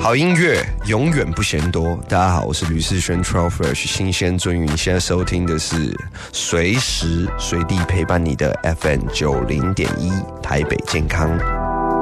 好音乐永远不嫌多。大家好，我是吕世轩 Troll Fresh 新鲜鳟鱼。你现在收听的是随时随地陪伴你的 FM 90.1台北健康。